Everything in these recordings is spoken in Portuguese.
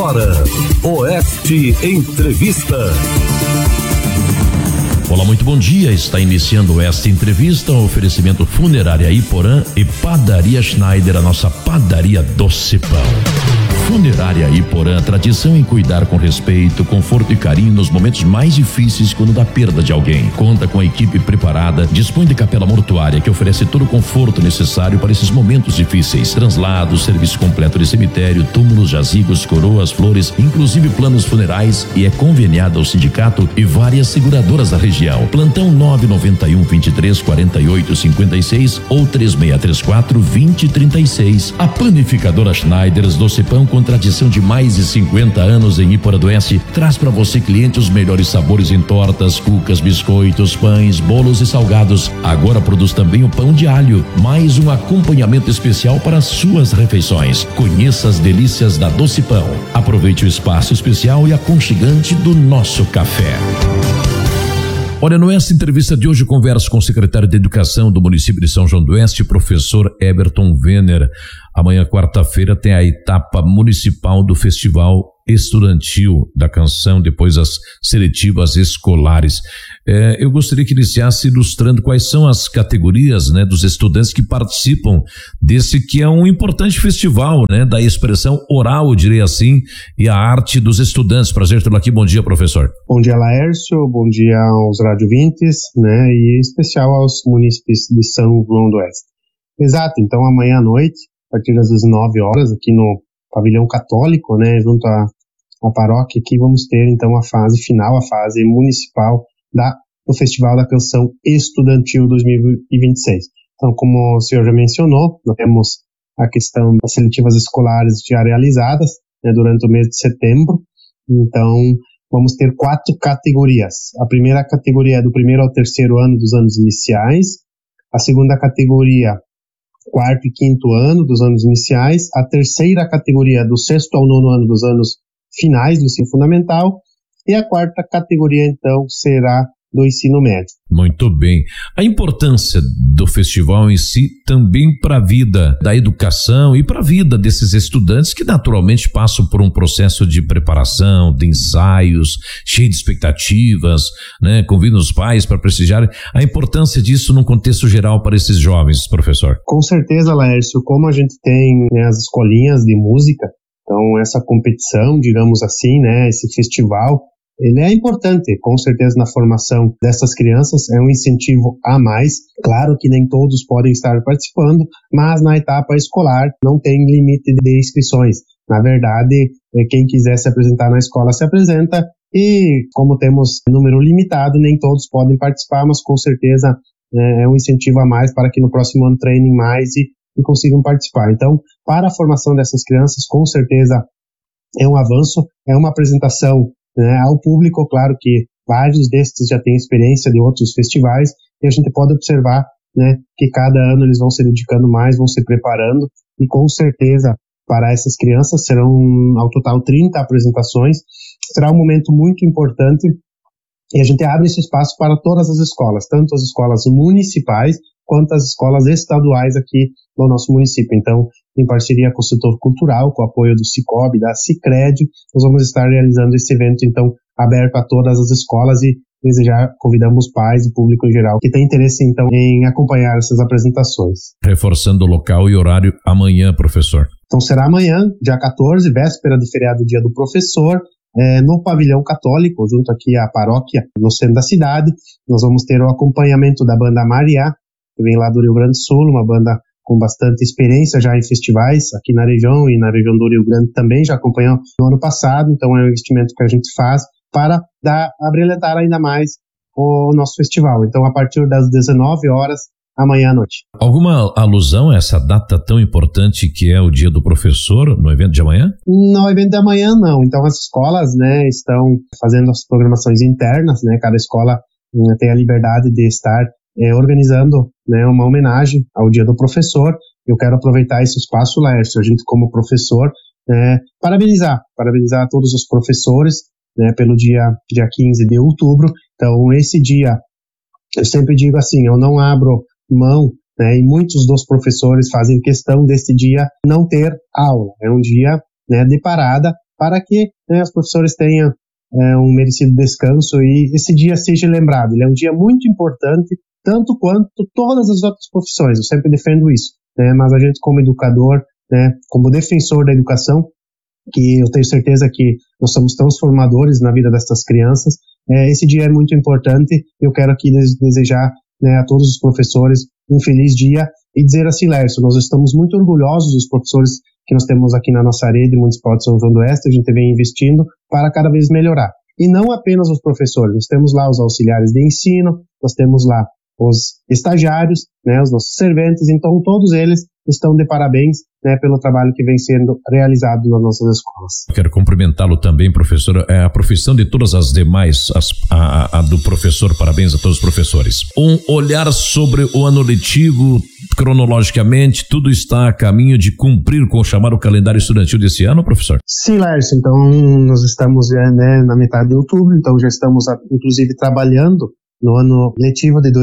Agora, Oeste Entrevista. Olá, muito bom dia. Está iniciando esta entrevista, um oferecimento Funerária Iporã e Padaria Schneider, a nossa padaria Doce Pão. Funerária Iporã, tradição em cuidar com respeito, conforto e carinho nos momentos mais difíceis quando da perda de alguém. Conta com a equipe preparada, dispõe de capela mortuária que oferece todo o conforto necessário para esses momentos difíceis. Translados, serviço completo de cemitério, túmulos, jazigos, coroas, flores, inclusive planos funerais, e é conveniada ao sindicato e várias seguradoras da região. Plantão 991 23 48 56 ou 3634 2036. A panificadora Schneiders Doce Pão, com tradição de mais de 50 anos em Iporã do Oeste, traz para você, cliente, os melhores sabores em tortas, cucas, biscoitos, pães, bolos e salgados. Agora produz também o pão de alho, mais um acompanhamento especial para as suas refeições. Conheça as delícias da Doce Pão. Aproveite o espaço especial e aconchegante do nosso café. Olha, nessa entrevista de hoje eu converso com o secretário de Educação do município de São João do Oeste, professor Eberton Venner. Amanhã, quarta-feira, tem a etapa municipal do Festival Estudantil da Canção, depois as seletivas escolares. Eu gostaria que iniciasse ilustrando quais são as categorias, né, dos estudantes que participam desse que é um importante festival, né, da expressão oral, eu direi assim, e a arte dos estudantes. Prazer tê-lo aqui. Bom dia, professor. Bom dia, Laércio. Bom dia aos radiovintes, né, e em especial aos munícipes de São João do Oeste. Exato. Então, amanhã à noite, a partir das 19 horas, aqui no Pavilhão Católico, né, junto à paróquia, aqui vamos ter então a fase final, a fase municipal do Festival da Canção Estudantil 2026. Então, como o senhor já mencionou, nós temos a questão das seletivas escolares já realizadas, né, durante o mês de setembro. Então, vamos ter 4 categorias. A primeira categoria é do 1º ao 3º ano dos anos iniciais, a segunda categoria 4º e 5º ano dos anos iniciais, a terceira categoria do 6º ao 9º ano dos anos finais do ensino fundamental, e a 4ª categoria, então, será do ensino médio. Muito bem. A importância do festival em si também para a vida da educação e para a vida desses estudantes que naturalmente passam por um processo de preparação, de ensaios, cheio de expectativas, né? Convidam os pais para prestigiar. A importância disso num contexto geral para esses jovens, professor. Com certeza, Laércio, como a gente tem, né, as escolinhas de música, então essa competição, digamos assim, né, esse festival, ele é importante, com certeza, na formação dessas crianças, é um incentivo a mais. Claro que nem todos podem estar participando, mas na etapa escolar não tem limite de inscrições. Na verdade, quem quiser se apresentar na escola se apresenta, e como temos número limitado, nem todos podem participar, mas com certeza é um incentivo a mais para que no próximo ano treinem mais e consigam participar. Então, para a formação dessas crianças, com certeza é um avanço, é uma apresentação, né, ao público. Claro que vários destes já têm experiência de outros festivais, e a gente pode observar, né, que cada ano eles vão se dedicando mais, vão se preparando, e com certeza para essas crianças serão ao total 30 apresentações. Será um momento muito importante, e a gente abre esse espaço para todas as escolas, tanto as escolas municipais quanto as escolas estaduais aqui no nosso município. Então, em parceria com o setor cultural, com o apoio do Sicob, da Sicredi, nós vamos estar realizando esse evento, então, aberto a todas as escolas, e convidamos pais e público em geral que tem interesse, então, em acompanhar essas apresentações. Reforçando o local e horário, amanhã, professor. Então, será amanhã, dia 14, véspera do feriado, dia do professor, no Pavilhão Católico, junto aqui à paróquia, no centro da cidade. Nós vamos ter o acompanhamento da banda Mariá, que vem lá do Rio Grande do Sul, uma banda com bastante experiência já em festivais aqui na região, e na região do Rio Grande também, já acompanhou no ano passado. Então é um investimento que a gente faz para abrilhantar ainda mais o nosso festival. Então, a partir das 19 horas, amanhã à noite. Alguma alusão a essa data tão importante que é o Dia do Professor no evento de amanhã? No evento de amanhã, não. Então, as escolas, né, estão fazendo as programações internas, né, cada escola tem a liberdade de estar organizando, né, uma homenagem ao Dia do Professor. Eu quero aproveitar esse espaço, Laércio, a gente como professor, parabenizar todos os professores, né, pelo dia 15 de outubro. Então, esse dia, eu sempre digo assim, eu não abro mão, né, e muitos dos professores fazem questão desse dia não ter aula. É um dia, né, de parada para que, né, os professores tenham um merecido descanso e esse dia seja lembrado. Ele é um dia muito importante, tanto quanto todas as outras profissões, eu sempre defendo isso, né, mas a gente como educador, né, como defensor da educação, que eu tenho certeza que nós somos transformadores na vida dessas crianças, esse dia é muito importante. Eu quero aqui desejar, né, a todos os professores um feliz dia e dizer assim, Lércio, nós estamos muito orgulhosos dos professores que nós temos aqui na nossa rede municipal de São João do Oeste. A gente vem investindo para cada vez melhorar. E não apenas os professores, nós temos lá os auxiliares de ensino, nós temos lá os estagiários, né, os nossos serventes, então todos eles estão de parabéns, né, pelo trabalho que vem sendo realizado nas nossas escolas. Quero cumprimentá-lo também, professor. A profissão de todas as demais, a do professor, parabéns a todos os professores. Um olhar sobre o ano letivo, cronologicamente, tudo está a caminho de cumprir com o chamado calendário estudantil desse ano, professor? Sim, Lércio, então nós estamos, né, na metade de outubro, então já estamos inclusive trabalhando no ano letivo de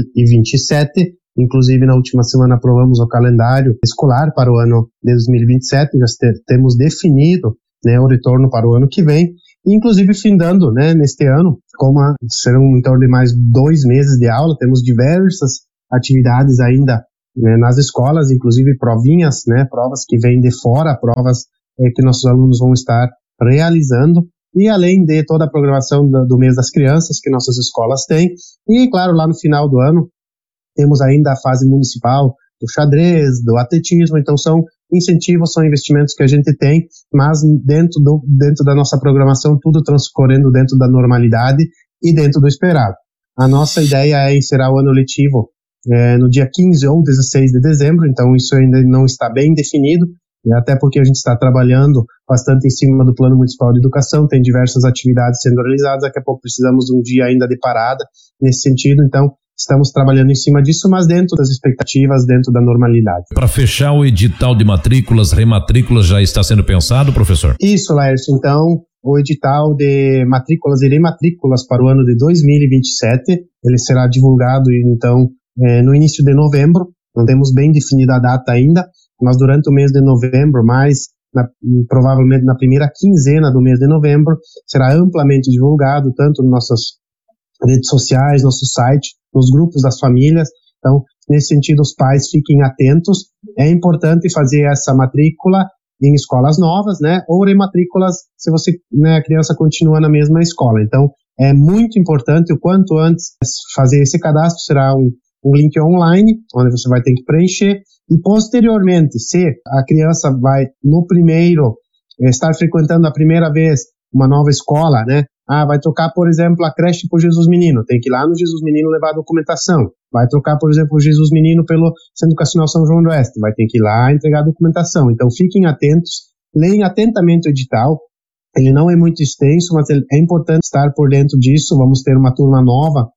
2027, inclusive na última semana aprovamos o calendário escolar para o ano de 2027, já temos definido, né, o retorno para o ano que vem, inclusive findando, né, neste ano, como serão em torno de mais 2 meses de aula, temos diversas atividades ainda, né, nas escolas, inclusive provinhas, né, provas que vêm de fora, provas que nossos alunos vão estar realizando, e além de toda a programação do mês das crianças que nossas escolas têm, e claro, lá no final do ano, temos ainda a fase municipal do xadrez, do atletismo, então são incentivos, são investimentos que a gente tem, mas dentro da nossa programação, tudo transcorrendo dentro da normalidade e dentro do esperado. A nossa ideia é encerrar o ano letivo no dia 15 ou 16 de dezembro, então isso ainda não está bem definido, até porque a gente está trabalhando bastante em cima do Plano Municipal de Educação, tem diversas atividades sendo realizadas, daqui a pouco precisamos de um dia ainda de parada nesse sentido, então estamos trabalhando em cima disso, mas dentro das expectativas, dentro da normalidade. Para fechar o edital de matrículas, rematrículas já está sendo pensado, professor? Isso, Lércio, então o edital de matrículas e rematrículas para o ano de 2027, ele será divulgado então no início de novembro, não temos bem definida a data ainda, mas durante o mês de novembro, provavelmente na primeira quinzena do mês de novembro, será amplamente divulgado, tanto nas nossas redes sociais, nosso site, nos grupos das famílias. Então, nesse sentido, os pais fiquem atentos. É importante fazer essa matrícula em escolas novas, né, ou rematrículas se você, né, a criança continua na mesma escola. Então, é muito importante, o quanto antes fazer esse cadastro. Será um link online, onde você vai ter que preencher, e posteriormente, se a criança vai no primeiro, estar frequentando a primeira vez uma nova escola, né, vai trocar, por exemplo, a creche por Jesus Menino, tem que ir lá no Jesus Menino levar a documentação. Vai trocar, por exemplo, o Jesus Menino pelo Centro Educacional São João do Oeste, vai ter que ir lá entregar a documentação. Então, fiquem atentos, leiam atentamente o edital. Ele não é muito extenso, mas é importante estar por dentro disso. Vamos ter uma turma nova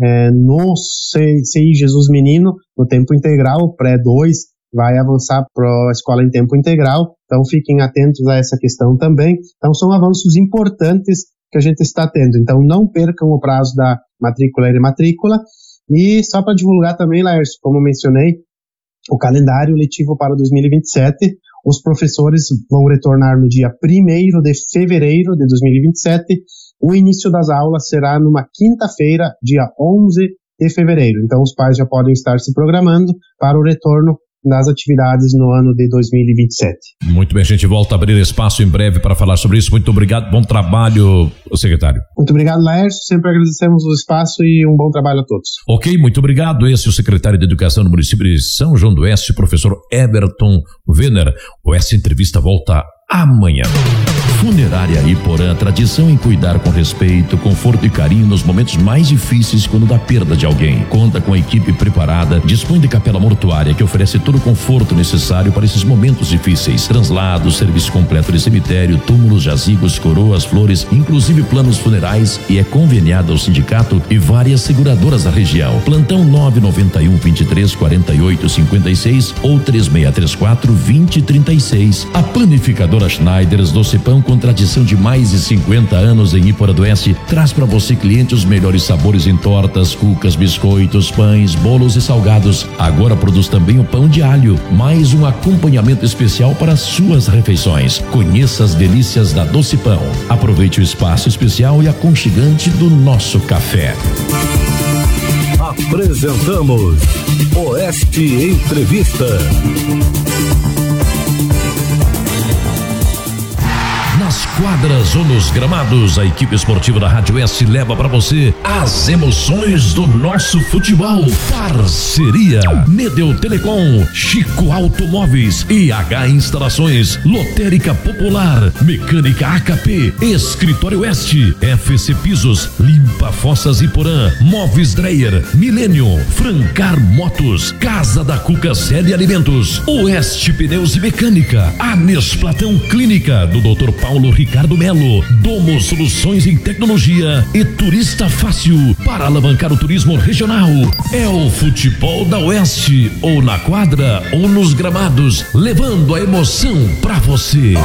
no CI Jesus Menino, no tempo integral, pré-2, vai avançar para a escola em tempo integral. Então, fiquem atentos a essa questão também. Então, são avanços importantes que a gente está tendo. Então, não percam o prazo da matrícula e rematrícula. E só para divulgar também, Lércio, como eu mencionei, o calendário letivo para 2027, os professores vão retornar no dia 1º de fevereiro de 2027. O início das aulas será numa quinta-feira, dia 11 de fevereiro. Então, os pais já podem estar se programando para o retorno das atividades no ano de 2027. Muito bem, a gente volta a abrir espaço em breve para falar sobre isso. Muito obrigado, bom trabalho, secretário. Muito obrigado, Lércio, sempre agradecemos o espaço e um bom trabalho a todos. Ok, muito obrigado. Esse é o secretário de Educação do município de São João do Oeste, professor Everton Venner. Essa entrevista volta amanhã. Funerária Iporã, tradição em cuidar com respeito, conforto e carinho nos momentos mais difíceis quando da perda de alguém. Conta com a equipe preparada, dispõe de capela mortuária que oferece todo o conforto necessário para esses momentos difíceis. Translados, serviço completo de cemitério, túmulos, jazigos, coroas, flores, inclusive planos funerais, e é conveniada ao sindicato e várias seguradoras da região. Plantão 991 23 48 56 ou 3634 2036. A panificadora Schneiders Doce Pão, com tradição de mais de 50 anos em Iporã do Oeste, traz para você, cliente, os melhores sabores em tortas, cucas, biscoitos, pães, bolos e salgados. Agora produz também o pão de alho, mais um acompanhamento especial para suas refeições. Conheça as delícias da Doce Pão. Aproveite o espaço especial e aconchegante do nosso café. Apresentamos Oeste Entrevista. Nas quadras ou nos gramados, a equipe esportiva da Rádio Oeste leva para você as emoções do nosso futebol. Parceria Nedel Telecom, Chico Automóveis, IH Instalações, Lotérica Popular, Mecânica AKP, Escritório Oeste, FC Pisos, Limpa Fossas Iporã, Móveis Dreyer, Milênio, Francar Motos, Casa da Cuca Sede Alimentos, Oeste Pneus e Mecânica, Anes Platão Clínica do Dr. Paulo Ricardo Melo, Domo Soluções em Tecnologia e Turista Fácil para alavancar o turismo regional. É o futebol da Oeste, ou na quadra ou nos gramados, levando a emoção pra você.